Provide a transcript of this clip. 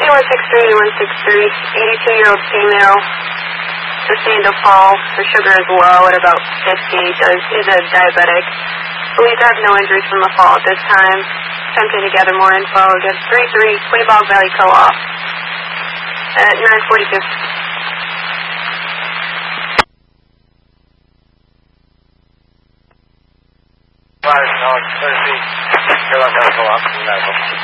163 to 163, 82-year-old female, sustained a fall. Her sugar is low at about 50, is a diabetic. Believed to have no injuries from the fall at this time. Attempting to gather more info. Against 3-3, Quinnipiac Valley Co-op at 9:42. No, 30. Co-op,